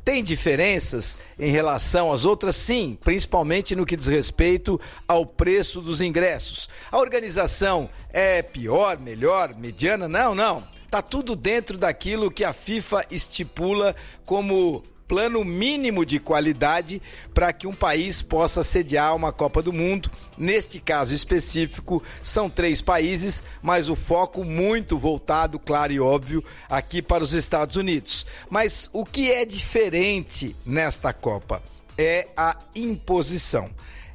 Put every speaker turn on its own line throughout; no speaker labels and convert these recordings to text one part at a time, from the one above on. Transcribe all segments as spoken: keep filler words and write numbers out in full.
Tem diferenças em relação às outras? Sim, principalmente no que diz respeito ao preço dos ingressos. A organização é pior, melhor, mediana? Não, não. Tá tudo dentro daquilo que a FIFA estipula como plano mínimo de qualidade para que um país possa sediar uma Copa do Mundo. Neste caso específico, são três países, mas o foco muito voltado, claro e óbvio, aqui para os Estados Unidos. Mas o que é diferente nesta Copa é a imposição.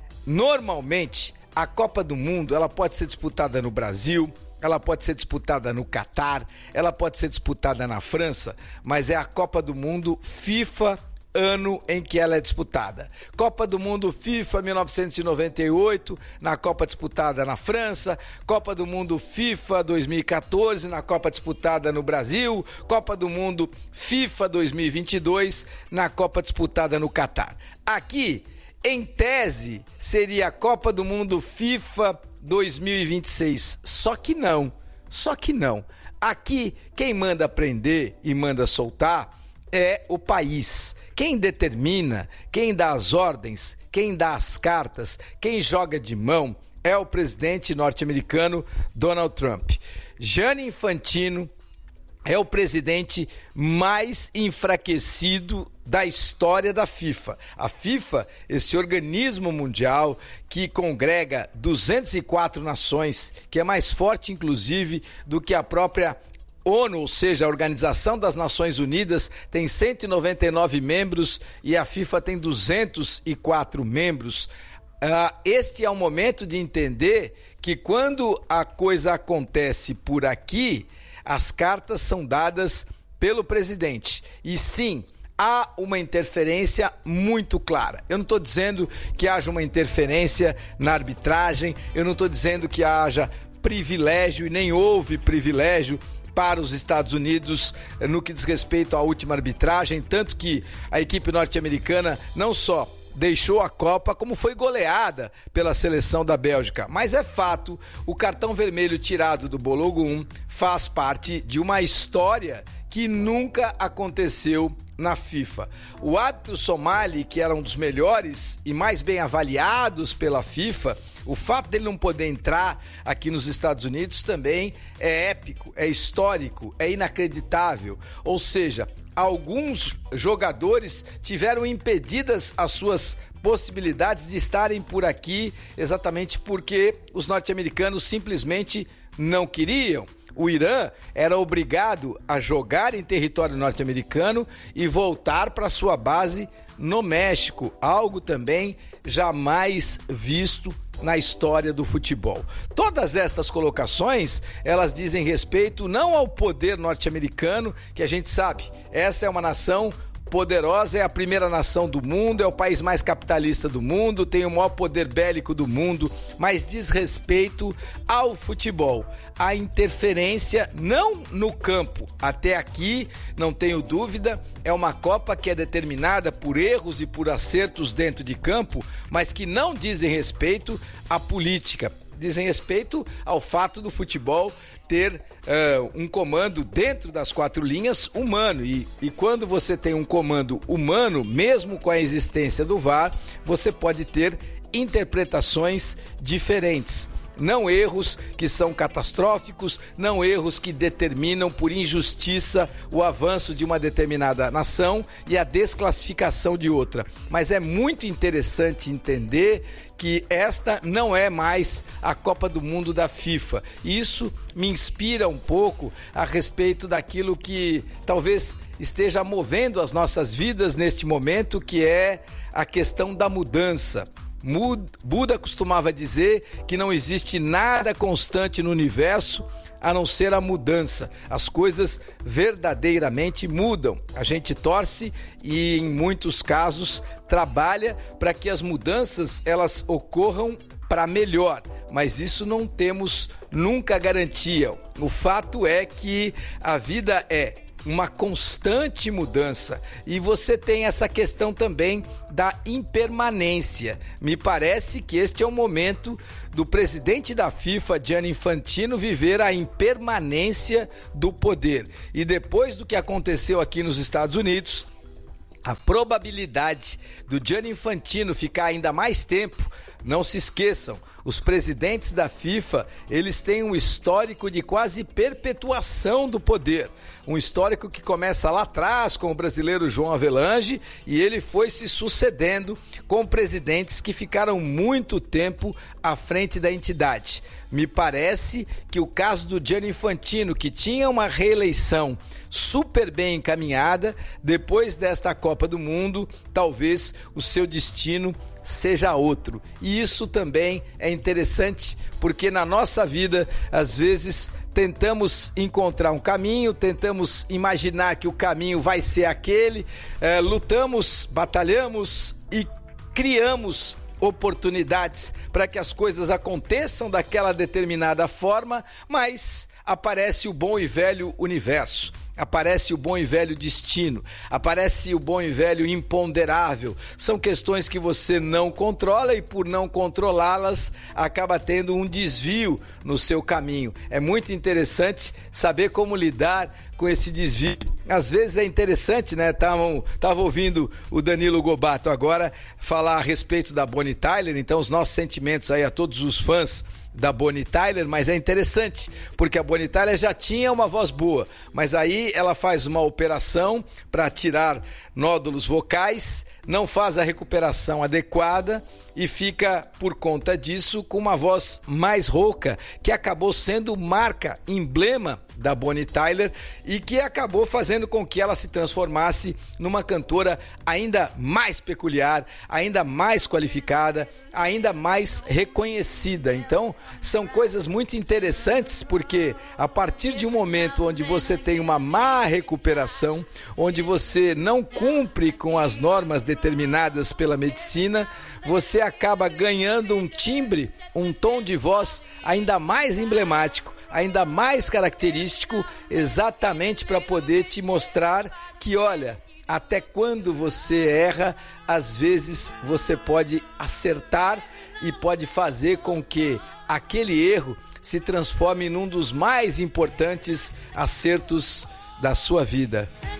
Normalmente, a Copa do Mundo ela pode ser disputada no Brasil, ela pode ser disputada no Catar, ela pode ser disputada na França, mas é a Copa do Mundo FIFA, ano em que ela é disputada. Copa do Mundo FIFA mil novecentos e noventa e oito, na Copa disputada na França. Copa do Mundo FIFA dois mil e quatorze, na Copa disputada no Brasil. Copa do Mundo FIFA dois mil e vinte e dois, na Copa disputada no Catar. Aqui, em tese, seria a Copa do Mundo FIFA dois mil e vinte e seis, só que não, só que não. Aqui, quem manda prender e manda soltar é o país. Quem determina, quem dá as ordens, quem dá as cartas, quem joga de mão é o presidente norte-americano Donald Trump. Gianni Infantino é o presidente mais enfraquecido da história da FIFA. A FIFA, esse organismo mundial que congrega duzentas e quatro nações, que é mais forte inclusive do que a própria ONU, ou seja, a Organização das Nações Unidas, tem cento e noventa e nove membros e a FIFA tem duzentos e quatro membros. Uh, este é o momento de entender que quando a coisa acontece por aqui, as cartas são dadas pelo presidente. E sim, há uma interferência muito clara. Eu não estou dizendo que haja uma interferência na arbitragem, eu não estou dizendo que haja privilégio e nem houve privilégio para os Estados Unidos no que diz respeito à última arbitragem, tanto que a equipe norte-americana não só deixou a Copa, como foi goleada pela seleção da Bélgica. Mas é fato, o cartão vermelho tirado do Balogun faz parte de uma história que nunca aconteceu na FIFA. O árbitro Somali, que era um dos melhores e mais bem avaliados pela FIFA, o fato dele não poder entrar aqui nos Estados Unidos também é épico, é histórico, é inacreditável. Ou seja, alguns jogadores tiveram impedidas as suas possibilidades de estarem por aqui exatamente porque os norte-americanos simplesmente não queriam. O Irã era obrigado a jogar em território norte-americano e voltar para sua base no México, algo também jamais visto na história do futebol. Todas estas colocações, elas dizem respeito não ao poder norte-americano, que a gente sabe, essa é uma nação poderosa, é a primeira nação do mundo, é o país mais capitalista do mundo, tem o maior poder bélico do mundo, mas diz respeito ao futebol, a interferência não no campo. Até aqui, não tenho dúvida, é uma Copa que é determinada por erros e por acertos dentro de campo, mas que não dizem respeito à política, dizem respeito ao fato do futebol ter uh, um comando dentro das quatro linhas humano. E, e quando você tem um comando humano, mesmo com a existência do V A R, você pode ter interpretações diferentes. Não erros que são catastróficos, não erros que determinam por injustiça o avanço de uma determinada nação e a desclassificação de outra. Mas é muito interessante entender que esta não é mais a Copa do Mundo da FIFA. Isso me inspira um pouco a respeito daquilo que talvez esteja movendo as nossas vidas neste momento, que é a questão da mudança. Buda costumava dizer que não existe nada constante no universo a não ser a mudança. As coisas verdadeiramente mudam. A gente torce e, em muitos casos, trabalha para que as mudanças elas ocorram para melhor, mas isso não temos nunca garantia. O fato é que a vida é uma constante mudança e você tem essa questão também da impermanência. Me parece que este é o momento do presidente da FIFA, Gianni Infantino, viver a impermanência do poder. E depois do que aconteceu aqui nos Estados Unidos, a probabilidade do Gianni Infantino ficar ainda mais tempo, não se esqueçam, os presidentes da FIFA, eles têm um histórico de quase perpetuação do poder. Um histórico que começa lá atrás com o brasileiro João Avelange e ele foi se sucedendo com presidentes que ficaram muito tempo à frente da entidade. Me parece que o caso do Gianni Infantino, que tinha uma reeleição super bem encaminhada, depois desta Copa do Mundo, talvez o seu destino seja outro. E isso também é interessante, porque na nossa vida, às vezes, tentamos encontrar um caminho, tentamos imaginar que o caminho vai ser aquele, é, lutamos, batalhamos e criamos oportunidades para que as coisas aconteçam daquela determinada forma, mas aparece o bom e velho universo. Aparece o bom e velho destino, aparece o bom e velho imponderável. São questões que você não controla e por não controlá-las acaba tendo um desvio no seu caminho. É muito interessante saber como lidar com esse desvio. Às vezes é interessante, né? Tava, tava ouvindo o Danilo Gobato agora falar a respeito da Bonnie Tyler, então os nossos sentimentos aí a todos os fãs da Bonnie Tyler, mas é interessante, porque a Bonnie Tyler já tinha uma voz boa, mas aí ela faz uma operação para tirar nódulos vocais, não faz a recuperação adequada e fica, por conta disso, com uma voz mais rouca, que acabou sendo marca, emblema da Bonnie Tyler e que acabou fazendo com que ela se transformasse numa cantora ainda mais peculiar, ainda mais qualificada, ainda mais reconhecida. Então, são coisas muito interessantes, porque a partir de um momento onde você tem uma má recuperação, onde você não cumpre com as normas determinadas pela medicina, você acaba ganhando um timbre, um tom de voz ainda mais emblemático, ainda mais característico, exatamente para poder te mostrar que, olha, até quando você erra, às vezes você pode acertar e pode fazer com que aquele erro se transforme num dos mais importantes acertos da sua vida.